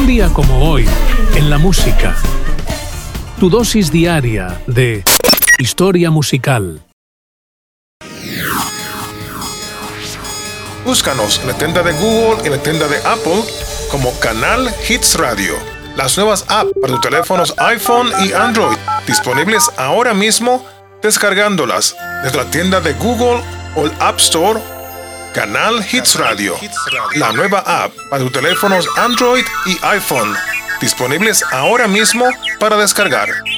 Un día como hoy, en la música. Tu dosis diaria de historia musical. Búscanos en la tienda de Google y en la tienda de Apple como Canal Hits Radio. Las nuevas apps para tus teléfonos iPhone y Android, disponibles ahora mismo descargándolas desde la tienda de Google o el App Store. Canal Hits Radio, la nueva app para tus teléfonos Android y iPhone, disponibles ahora mismo para descargar.